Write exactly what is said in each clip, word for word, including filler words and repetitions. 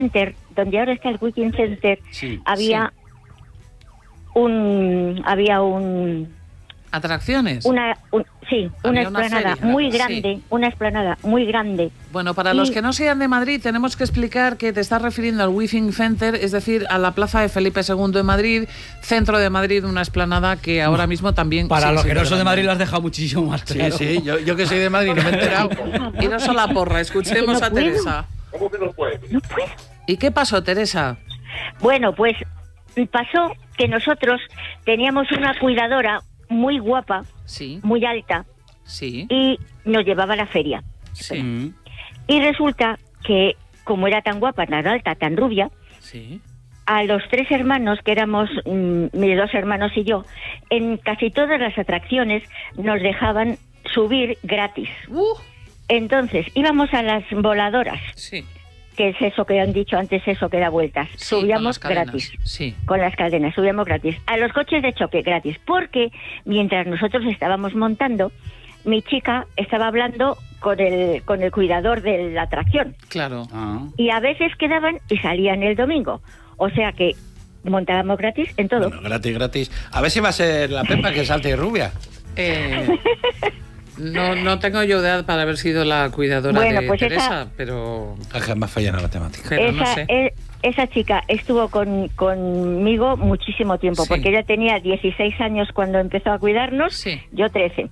Center, donde ahora está el Wiking Center, sí, había sí. un había un ¿Atracciones? Una, un, sí, Había una explanada una muy grande, sí. una explanada muy grande. Bueno, para y... los que no sean de Madrid, tenemos que explicar que te estás refiriendo al Wiking Center, es decir, a la Plaza de Felipe segundo en Madrid, centro de Madrid, una explanada que ahora mismo también... Para sí, los sí, que no son de Madrid grande. lo has dejado muchísimo más claro. Sí, sí, yo, yo que soy de Madrid no me he enterado. Iros a la porra, escuchemos no a puedo. Teresa. ¿Cómo que no puede? No puedo. ¿Y qué pasó, Teresa? Bueno, pues pasó que nosotros teníamos una cuidadora muy guapa, Sí, muy alta, sí, y nos llevaba a la feria. sí, Mm. Y resulta que, como era tan guapa, tan alta, tan rubia, sí. a los tres hermanos, que éramos mmm, mis dos hermanos y yo, en casi todas las atracciones nos dejaban subir gratis. Uh, Entonces, íbamos a las voladoras, sí. que es eso que han dicho antes, eso que da vueltas. Sí, subíamos con las cadenas, gratis. Sí. Con las cadenas, subíamos gratis. A los coches de choque gratis, porque mientras nosotros estábamos montando, mi chica estaba hablando con el, con el cuidador de la atracción. Claro. Ah. Y a veces quedaban y salían el domingo. O sea que montábamos gratis en todo. Bueno, gratis, gratis. A ver si va a ser la Pepa que salte rubia. Eh, no, no tengo yo edad para haber sido la cuidadora Bueno, de pues Teresa, esa- pero, Jamás falla en la matemática. pero no esa, sé. e- esa chica estuvo con, conmigo muchísimo tiempo, Sí. porque ella tenía dieciséis años cuando empezó a cuidarnos, Sí. yo trece.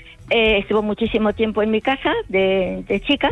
Eh, estuvo muchísimo tiempo en mi casa de, de chica,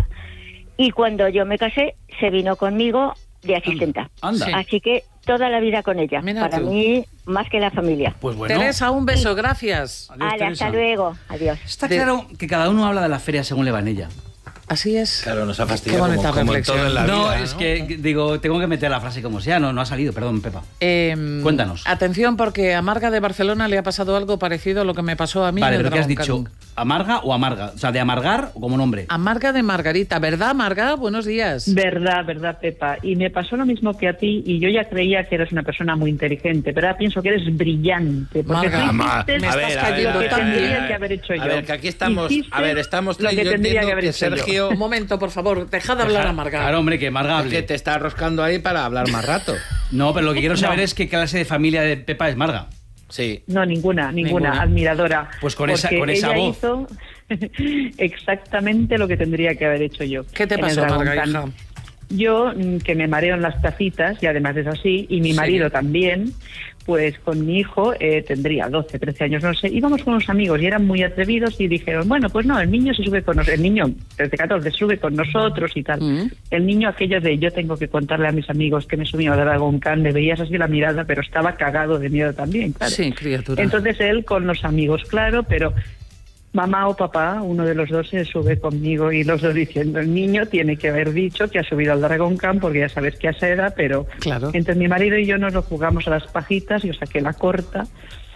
y cuando yo me casé, se vino conmigo de asistenta. Anda. Sí. Así que toda la vida con ella. Mira Para tú. mí, más que la familia. Pues bueno. Teresa, un beso, gracias. Adiós, Vale, Teresa. hasta luego. Adiós. Está De- claro que cada uno habla de la feria según le va en ella. Así es. Claro, nos ha Qué fastidiado bonita como, como en reflexión. todo en la no, vida, es ¿no? que, digo, tengo que meter la frase como sea. No, no ha salido, perdón, Pepa. Eh, Cuéntanos. Atención, porque a Marga de Barcelona le ha pasado algo parecido a lo que me pasó a mí. Vale, en el pero ¿qué has Dragon dicho? King. ¿Amarga o amarga? O sea, de amargar o como nombre. A Marga de Margarita, ¿verdad, Marga? Buenos días. Verdad, verdad, Pepa. Y me pasó lo mismo que a ti, y yo ya creía que eres una persona muy inteligente, pero ahora pienso que eres brillante. Porque Marga, tú Ma- hiciste me a estás ver, a ver, cayendo a ver, lo que tan tendría bien. que haber hecho yo. A ver, que aquí estamos... Hiciste A ver, estamos... lo Yo que tendría entiendo que haber que hecho yo. Sergio... Un momento, por favor, dejad de hablar a Marga. Claro, hombre, que amarga Es hable. que te está arroscando ahí para hablar más rato. No, pero lo que quiero saber No. es qué clase de familia de Pepa es Marga. Sí. No, ninguna, ninguna, Ninguna. admiradora. Pues con esa- Porque con esa ella voz. hizo exactamente lo que tendría que haber hecho yo. ¿Qué te en el pasó, Dragon Marga, Khan. hija? Yo, mm, que me mareo en las tacitas, y además es así, y mi Sí. marido también, pues con mi hijo eh, tendría doce, trece años, no sé, íbamos con unos amigos y eran muy atrevidos y dijeron, bueno, pues no, el niño se sube con nosotros, el niño, trece, catorce, sube con nosotros y tal. Mm. El niño aquello de yo tengo que contarle a mis amigos que me subí a Dragon Khan, le veías así la mirada, pero estaba cagado de miedo también, claro. Sí, criatura. Entonces él con los amigos, claro, pero mamá o papá, uno de los dos se sube conmigo y los dos diciendo, el niño tiene que haber dicho que ha subido al Dragon Khan porque ya sabes que a esa edad, pero Claro. entre mi marido y yo nos lo jugamos a las pajitas, yo saqué la corta.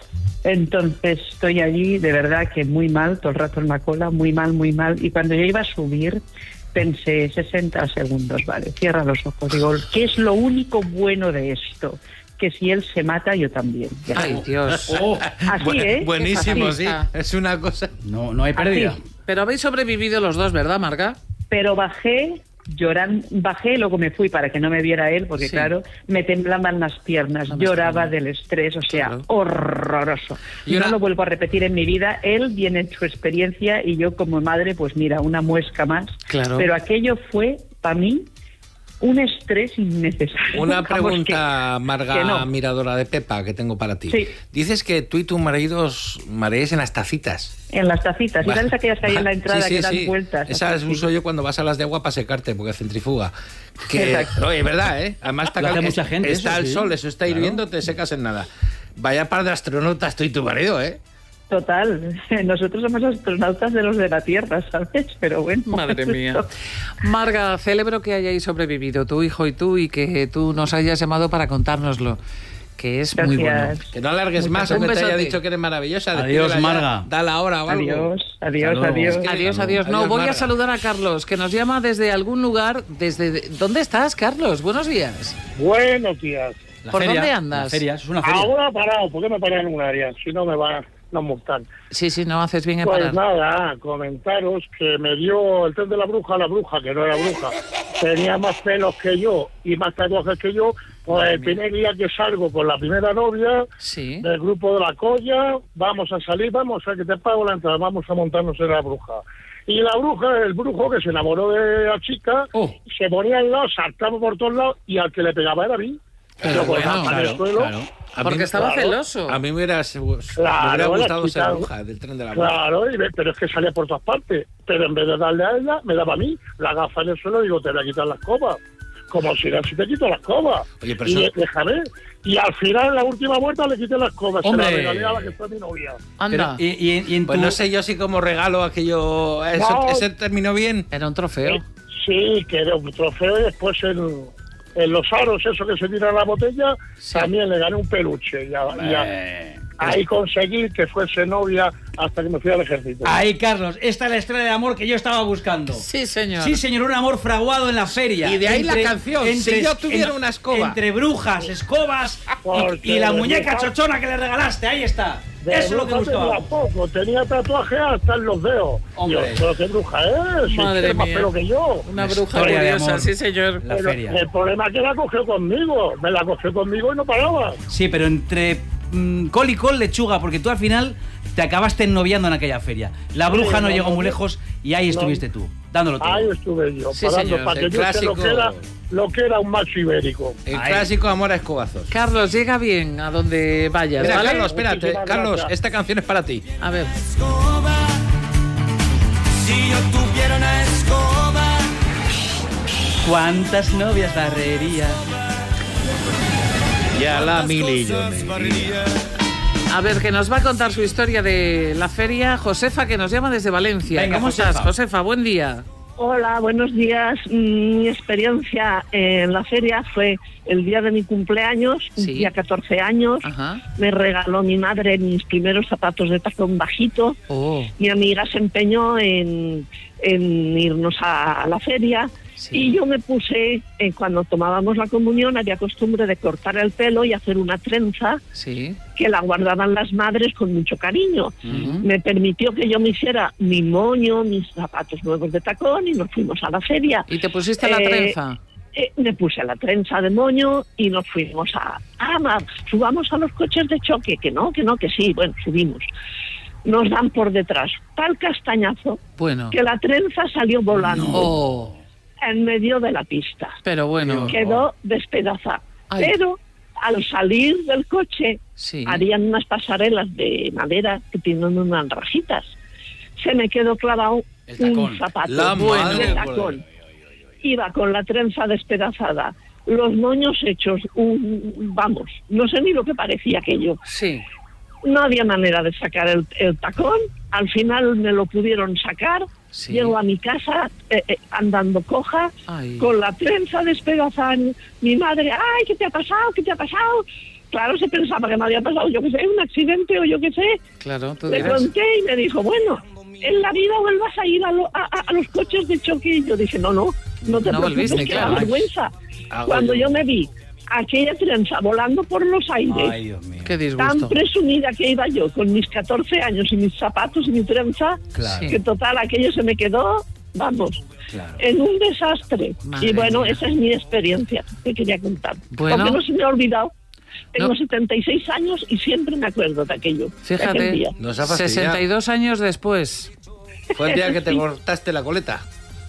Entonces estoy allí de verdad que muy mal, todo el rato en la cola, muy mal, muy mal. Y cuando yo iba a subir pensé sesenta segundos, vale, cierra los ojos. Digo, ¿qué es lo único bueno de esto? Que si él se mata, yo también. Ya. Ay, Dios. Así, Bu- ¿eh? Buenísimo, Así sí. está. Es una cosa... No, no hay pérdida. Así. Pero habéis sobrevivido los dos, ¿verdad, Marga? Pero bajé llorando, bajé, luego me fui para que no me viera él, porque Sí. claro, me temblaban las piernas, No me lloraba extraña. del estrés, o sea, Claro. horroroso. Y No una- lo vuelvo a repetir en mi vida, él viene en su experiencia y yo como madre, pues mira, una muesca más. Claro. Pero aquello fue, para mí, un estrés innecesario. Una Vamos, pregunta, que- Marga, que no. miradora de Pepa, que tengo para ti. Sí. Dices que tú y tu marido os mareáis en las tacitas. En las tacitas, y Va- sabes aquellas que hay en la va- entrada sí, sí, que dan sí. vueltas. Esas así. uso yo cuando vas a las de agua para secarte, porque centrifuga. Que, Exacto. oye, es verdad, ¿eh? Además está, Lo hace cal- mucha gente, está eso, el sí. sol, eso está Claro. hirviendo, te secas en nada. Vaya par de astronautas tú y tu marido, ¿eh? Total, nosotros somos astronautas de los de la Tierra, ¿sabes? Pero bueno. Madre mía. Marga, celebro que hayáis sobrevivido, tu hijo y tú, y que tú nos hayas llamado para contárnoslo, que es muy bueno. Gracias. Que no alargues Muchas más, aunque gracias. te haya Un besote. dicho que eres maravillosa. Adiós, despídela ya, Marga. Da la hora o algo. Adiós, adiós, Hasta luego. adiós. Es que- Adiós, adiós. No, Adiós, voy a Marga. saludar a Carlos, que nos llama desde algún lugar. desde ¿Dónde estás, Carlos? Buenos días. Buenos días. La ¿Por feria, dónde andas? La feria, eso es una feria. Ahora parado, ¿por qué me paran en un área? Si no me va... nos multan. Sí, sí, no haces bien en Pues parar. nada, comentaros que me dio el tren de la bruja, la bruja, que no era bruja, tenía más pelos que yo y más tatuajes que yo, pues el primer día que salgo con la primera novia Sí. del grupo de la Colla, vamos a salir, vamos a que te pago la entrada, vamos a montarnos en la bruja. Y la bruja, el brujo que se enamoró de la chica, Oh. se ponía al lado, saltaba por todos lados y al que le pegaba era a mí. Pero Yo bueno, colgaba en el Claro, suelo. claro. A Porque mí- estaba claro. celoso. A mí me hubiera, me hubiera Claro, gustado la ser chica- bruja del tren de la bruja. Claro, y ve- pero es que salía por todas partes. Pero en vez de darle a ella, me daba a mí la gafa en el suelo y digo, te voy a quitar la escoba. Como si, si te quito la escoba. Oye, pero y eso- le- déjame. Y al final, en la última vuelta, le quité la escoba. Hombre. Se la regalé a la que fue mi novia. Anda. Pero, y, y- y en Pues tu- no sé yo si como regalo aquello... Eso, No. ¿Ese terminó bien? Era un trofeo. Eh, Sí, que era un trofeo y después en, en los aros, eso que se tira en la botella, Sí. también le gané un peluche. Y, a- y a- Eh, ahí conseguí que fuese novia hasta que me fui al ejército. Ahí, Carlos, esta es la estrella de amor que yo estaba buscando. Sí, señor. Sí, señor, un amor fraguado en la feria. Y de ahí la canción, si yo tuviera en- una escoba. Entre brujas, escobas Porque y, y la de muñeca brujas- chochona que le regalaste, ahí está. De Eso es lo que bruja tenía buscaba. poco, tenía tatuajes hasta en los dedos. Hombre. Yo, pero qué bruja es, si Madre tiene más mía. pelo que yo. Una Una bruja historia de curiosa, amor. sí, señor. La Pero feria. el problema es que la cogió conmigo, me la cogió conmigo y no paraba. Sí, pero entre mm, col y col, lechuga, porque tú al final te acabaste ennoviando en aquella feria. La bruja Sí, no no, llegó no, muy no. lejos y ahí estuviste tú, dándolo todo. Ahí estuve yo, Sí, parando señor, para que el yo sé lo clásico. que era, lo que era un macho ibérico. El Ahí. clásico amor a escobazos. Carlos, llega bien a donde vayas, Mira, ¿vale? Carlos, espérate. Muchísimas Carlos, gracias. esta canción es para ti. A ver. escoba. Si yo tuviera una escoba. ¿Cuántas novias barrería? Ya la ¿Cuántas milillones. cosas barrería? A ver, que nos va a contar su historia de la feria Josefa, que nos llama desde Valencia. Venga, ¿Cómo Josefa. estás, Josefa? Buen día. Hola, buenos días. Mm, Mi experiencia en la feria fue el día de mi cumpleaños, Sí. día catorce años. Ajá. Me regaló mi madre mis primeros zapatos de tacón bajito. Oh, Mi amiga se empeñó en, en irnos a la feria. sí. Y yo me puse, eh, cuando tomábamos la comunión, había costumbre de cortar el pelo y hacer una trenza Sí. que la guardaban las madres con mucho cariño. Ujú. Me permitió que yo me hiciera mi moño, mis zapatos nuevos de tacón y nos fuimos a la feria. ¿Y te pusiste la Eh, trenza? Eh, me puse la trenza de moño y nos fuimos a... Ah, ma, subamos a los coches de choque, que no, que no, que sí, bueno, subimos. Nos dan por detrás tal castañazo Bueno. que la trenza salió volando Oh, en medio de la pista. pero bueno. Quedó despedazada. Ay. Pero al salir del coche, Sí. harían unas pasarelas de madera que tienen unas rajitas. Se me quedó clavado El tacón. un zapato La bueno, madre de por tacón. Iba con la trenza despedazada, los moños hechos, un, vamos, no sé ni lo que parecía aquello. Sí. No había manera de sacar el, el tacón, al final me lo pudieron sacar, Sí. llego a mi casa eh, eh, andando coja, Ay. con la trenza despedazada, mi madre, ay, ¿qué te ha pasado? ¿Qué te ha pasado? Claro, se pensaba que me había pasado, yo qué sé, un accidente o yo qué sé. Claro, tú Le dirás. conté y me dijo, bueno, en la vida vuelvas a ir a, lo- a- a- a los coches de choque. Y yo dije, no, no, no te No preocupes, volviste, que claro. da vergüenza. Hago Cuando yo. yo me vi aquella trenza volando por los aires, Ay, Dios mío. Qué tan disgusto. presumida que iba yo, con mis catorce años y mis zapatos y mi trenza, Claro. que total, aquello se me quedó, vamos, Claro. en un desastre. Madre y bueno, mía. esa es mi experiencia que quería contar. Bueno. Porque no se me ha olvidado. Tengo No. setenta y seis años y siempre me acuerdo de aquello. de aquel Fíjate, día. Nos ha fastidiado. sesenta y dos años después. Fue el día que te cortaste la coleta.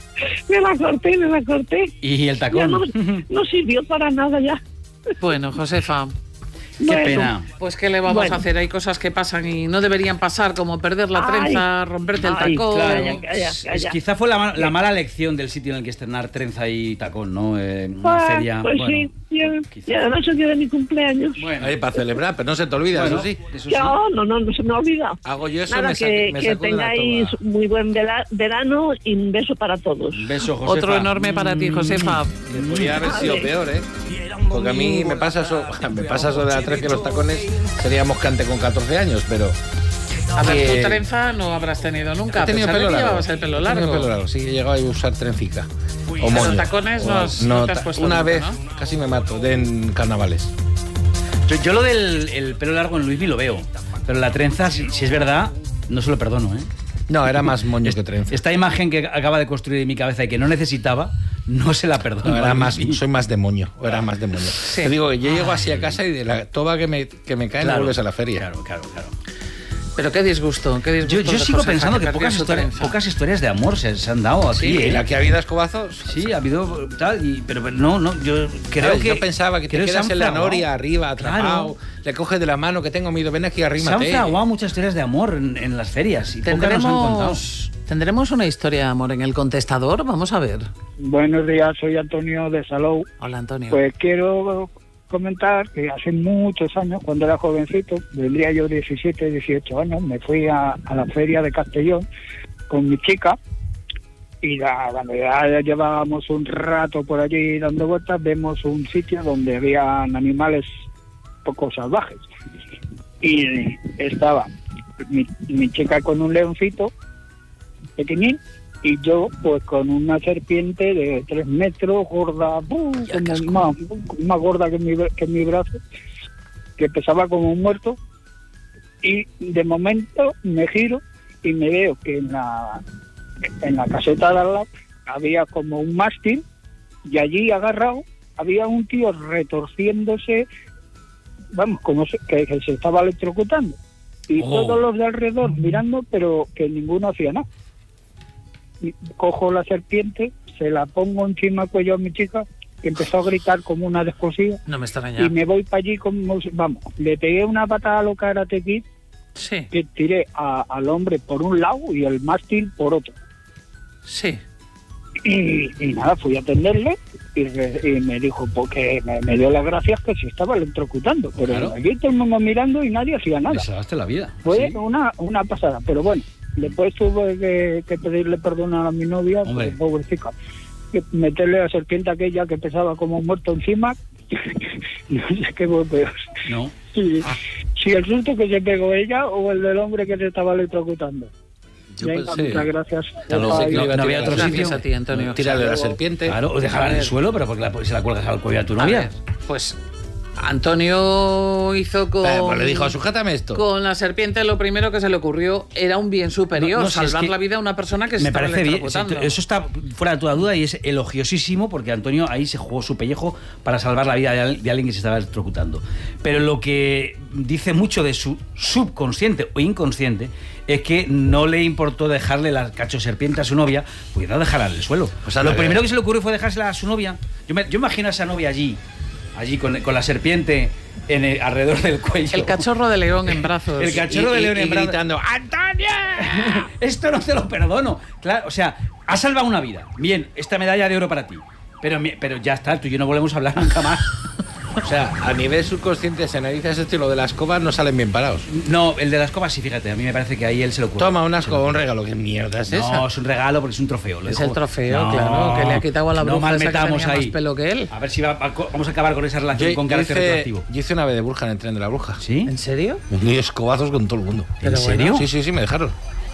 Me la corté, me la corté. Y el Ya tacón. no, no sirvió para nada ya. Bueno, Josefa, Qué Bueno, pena. pues ¿qué le vamos Bueno. a hacer? Hay cosas que pasan y no deberían pasar, como perder la Ay. trenza, romperte el Ay, tacón. Claro. Calla, calla, Es- calla. quizá fue la, ma- la mala elección del sitio en el que estrenar trenza y tacón, ¿no? Eh, una Pues, feria. pues bueno, sí, y, quizá. y además el día de mi cumpleaños. Bueno, Ahí para celebrar, pero no se te olvida, bueno, eso sí. eso sí. No, no, no, no se me ha olvidado. Hago yo eso, Nada, me, sa- que, me que saco de la tengáis toga. muy buen vela- verano y un beso para todos. Un beso, Josefa. Otro enorme para ti, Josefa. Que podría haber sido Vale. peor, ¿eh? Porque a mí me pasa eso, me pasa eso de la trenza y los tacones, seríamos cante con catorce años, pero... A ver, que- tu trenza no habrás tenido nunca. He tenido a pesar de pelo que largo. llevabas el pelo He tenido largo. pelo largo, sí, he llegado a usar trencica. O Pero moño. tacones O- no has- no te has ta- puesto Una nunca, vez ¿no? casi me mato, de en carnavales. Yo, yo lo del el pelo largo en Luismi lo veo. Pero la trenza, si, si es verdad, no se lo perdono, ¿eh? No, era más moño que trenza. Esta imagen que acaba de construir en mi cabeza y que no necesitaba, no se la perdono. No, era más, soy más de moño, o era más de moño. Sí. Te digo que yo llego así a casa y de la toba que me, que me cae, Claro, no vuelves a la feria. Claro, claro, claro. Pero qué disgusto, qué disgusto. Yo, yo de sigo Josefa, pensando que, perdió pocas, su historias, trenza. pocas historias de amor se, se han dado aquí. Sí, ¿eh? y la que ha habido a escobazos. Sí, ha habido tal, y, pero no, no, yo creo ¿Sabes? que... Yo pensaba que te creo se quedas han en la fraguado. noria arriba, atrapado, Claro. le coges de la mano que tengo miedo, ven aquí, Se han arrímate. fraguado muchas historias de amor en, en las ferias y pocas nos han contado. Tendremos, tendremos una historia de amor en el contestador, vamos a ver. Buenos días, soy Antonio de Salou. Hola, Antonio. Pues quiero comentar que hace muchos años, cuando era jovencito, tendría yo diecisiete, dieciocho años, me fui a, a la feria de Castellón con mi chica y la, cuando ya llevábamos un rato por allí dando vueltas, vemos un sitio donde habían animales poco salvajes y estaba mi, mi chica con un leoncito pequeñín y yo pues con una serpiente de tres metros, gorda, ¡bum! como más, más gorda que mi, que mi brazo, que pesaba como un muerto, y de momento me giro y me veo que en la, en la caseta de al lado había como un mástil y allí agarrado había un tío retorciéndose, vamos, como se, que, que se estaba electrocutando, y Oh. todos los de alrededor mirando, pero que ninguno hacía nada. Y cojo la serpiente, se la pongo encima del cuello a mi chica, que empezó a gritar como una descosida, No me extraña. y me voy para allí como, vamos, le pegué una patada a lo Karate Kid, Sí, que tiré a- al hombre por un lado y el mástil por otro. sí. Y, y nada, fui a atenderle y, re- y me dijo, porque me, me dio las gracias que se estaba electrocutando, pero Claro. aquí todo el mundo mirando y nadie hacía nada. Le salvaste la vida. Fue Sí. una, una pasada, pero bueno, después tuve que, que pedirle perdón a mi novia, Hombre. pues, pobrecita, que meterle la serpiente aquella que pesaba como un muerto encima, no sé qué fue peor. No. Si, si el susto que se pegó ella o el del hombre que se estaba electrocutando. Yo Venga, pensé- muchas gracias. Ya lo sé que le iba a No había tirar otro la sitio. Gracias a ti, Antonio. Tírale la Hasta luego. serpiente. Claro, o dejarla en el suelo, pero porque la, se la cuelgas al cuello a tu A novia. ver, pues Antonio hizo con... Eh, pues le dijo, sujátame esto. Con la serpiente lo primero que se le ocurrió era un bien superior, No, no, si es salvar que la vida a una persona que se Me estaba parece bien. electrocutando. Eso está fuera de toda duda y es elogiosísimo porque Antonio ahí se jugó su pellejo para salvar la vida de, al- de alguien que se estaba electrocutando. Pero lo que dice mucho de su subconsciente o inconsciente es que no le importó dejarle la cacho serpiente a su novia, pudiendo dejarla en el suelo. Pues anda lo que- primero que se le ocurrió fue dejársela a su novia. Yo me, yo imagino a esa novia allí, allí con, con la serpiente en el- alrededor del cuello. El cachorro de león en brazos. El cachorro Y- de y- león y en brazos. gritando, ¡Antonio! Esto no te lo perdono. Claro, o sea, has salvado una vida. Bien, esta medalla de oro para ti. Pero, mi- pero ya está, tú y yo no volvemos a hablar nunca más. O sea, a nivel subconsciente se analiza ese estilo de las escobas, no salen bien parados. No, el de la escoba sí, fíjate, a mí me parece que ahí él se lo ocurre. Toma una Se lo escoba, un ocurre. regalo. ¿Qué mierda es No, esa? es un regalo porque es un trofeo. lo Es dejo- el trofeo, No, claro, que le ha quitado a la no bruja esa que malmetamos tenía ahí. más pelo que él. A ver si va- va- vamos a acabar con esa relación Yo, con yo carácter hice, retroactivo. yo hice una vez de bruja en el tren de la bruja. ¿Sí? ¿En serio? Y escobazos con todo el mundo. ¿En Pero serio? bueno. Sí, sí, sí, me dejaron.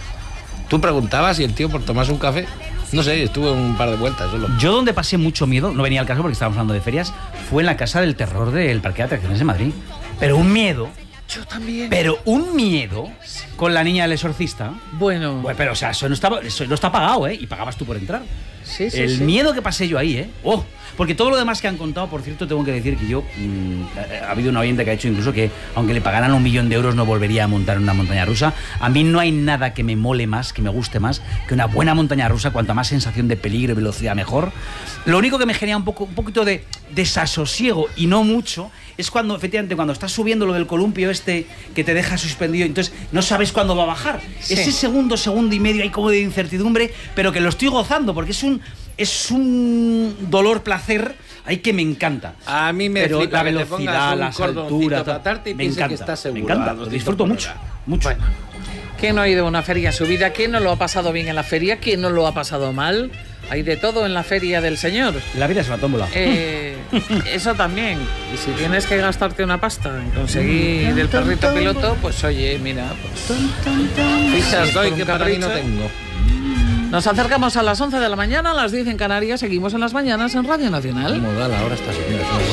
Tú preguntabas y el tío por tomarse un café, no sé, estuve un par de vueltas solo. Yo donde pasé mucho miedo, no venía al caso porque estábamos hablando de ferias, fue en la Casa del Terror del Parque de Atracciones de Madrid. Pero un miedo, Yo también. pero un miedo con la niña del exorcista. Bueno, Bueno, pero o sea, eso no, estaba, eso no está pagado, ¿eh? Y pagabas tú por entrar. sí, sí, El sí. miedo que pasé yo ahí, ¿eh? ¡Oh! Porque todo lo demás que han contado, por cierto, tengo que decir que yo... mmm, ha, ha habido un oyente que ha dicho incluso que, aunque le pagaran un millón de euros, no volvería a montar en una montaña rusa. A mí no hay nada que me mole más, que me guste más, que una buena montaña rusa. Cuanta más sensación de peligro y velocidad, mejor. Lo único que me genera un, poco, un poquito de desasosiego, y no mucho, es cuando, efectivamente, cuando estás subiendo lo del columpio este que te deja suspendido, entonces no sabes cuándo va a bajar. Sí. Ese segundo, segundo y medio hay como de incertidumbre, pero que lo estoy gozando, porque es un, es un dolor, placer, ay, que me encanta. A mí me Pero flipa la que te velocidad, pongas un las cordoncito alturas, para atarte y me pienses encanta, que estás seguro, me encanta, a lo doscientos disfruto por mucho, hora. mucho. Bueno, ¿quién no ha ido a una feria en su vida? ¿Quién no lo ha pasado bien en la feria? ¿Quién no lo ha pasado mal? Hay de todo en la feria del señor. La vida es una tómbola. Eh, eso también. Y si tienes que gastarte una pasta en conseguir el perrito piloto, pues oye, mira, pues Fichas Sí, doy por que un para mí no capricho. tengo. nos acercamos a las once de la mañana, a las diez en Canarias, seguimos en las mañanas en Radio Nacional. ¿Cómo da la hora esta señora?